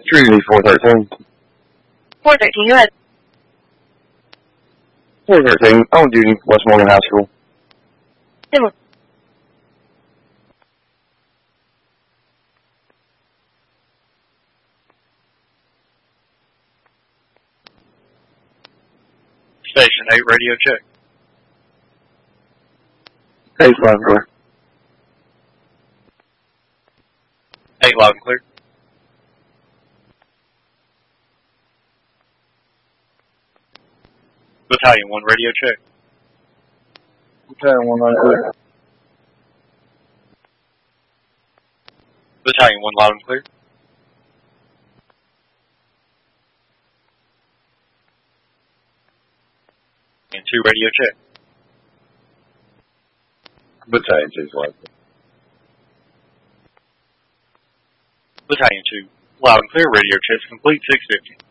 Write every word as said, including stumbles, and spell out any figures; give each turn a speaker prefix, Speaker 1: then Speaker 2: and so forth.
Speaker 1: Trinity four thirteen.
Speaker 2: four thirteen, go ahead.
Speaker 1: four thirteen, on duty, West Morgan High School.
Speaker 2: Similar.
Speaker 3: Station eight, radio check.
Speaker 1: eight loud and clear.
Speaker 3: eight loud and clear. Battalion one, radio check.
Speaker 1: Battalion one loud and clear.
Speaker 3: Battalion one, loud and clear. And two, radio check.
Speaker 1: Battalion two, loud and clear.
Speaker 3: Battalion two, loud and clear, radio check complete, six fifty.